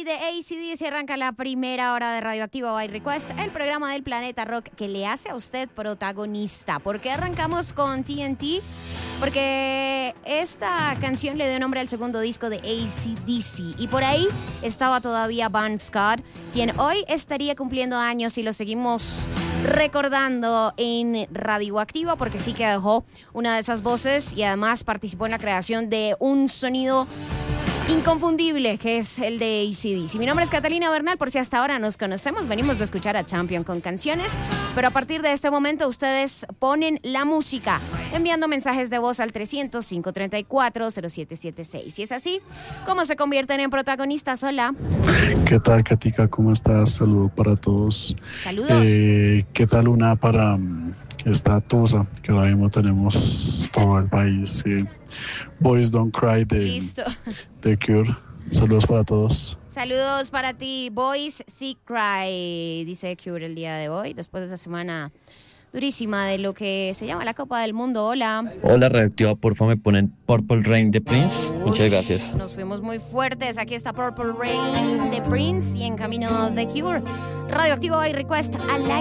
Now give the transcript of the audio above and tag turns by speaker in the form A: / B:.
A: TNT de AC/DC arranca la primera hora de Radioactivo by Request, el programa del planeta rock que le hace a usted protagonista. ¿Por qué arrancamos con TNT? Porque esta canción le dio nombre al segundo disco de AC/DC y por ahí estaba todavía Bon Scott, quien hoy estaría cumpliendo años y lo seguimos recordando en Radioactivo porque sí que dejó una de esas voces y además participó en la creación de un sonido inconfundible que es el de AC/DC. Mi nombre es Catalina Bernal, por si hasta ahora nos conocemos, venimos de escuchar a Champion con canciones, pero a partir de este momento ustedes ponen la música enviando mensajes de voz al 300-534-0776. Si es así, ¿cómo se convierten en protagonistas? Hola.
B: ¿Qué tal, Katica? ¿Cómo estás? Saludos para todos.
A: Saludos.
B: ¿Qué tal una para esta tusa que ahora mismo tenemos todo el país? Boys Don't Cry
A: Listo.
B: de Cure. Saludos para todos.
A: Saludos para ti, Boys See Cry, dice Cure el día de hoy, después de esa semana durísima de lo que se llama la Copa del Mundo. Hola.
C: Hola, Radioactiva, porfa me ponen Purple Rain de Prince. Muchas gracias.
A: Nos fuimos muy fuertes. Aquí está Purple Rain de Prince y en camino de Cure. Radioactivo by Request al aire.